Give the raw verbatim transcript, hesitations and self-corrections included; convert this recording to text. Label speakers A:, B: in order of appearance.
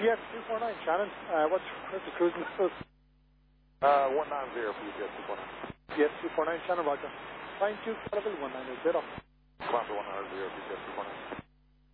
A: P S two four nine, Shannon. Uh, what's, what's the cruising distance?
B: Uh, one nine zero for you, P S two four nine.
A: P S two four nine, Shannon, roger. Flying two, Belleville one nine zero.
B: Climber one nine zero, P S two four nine.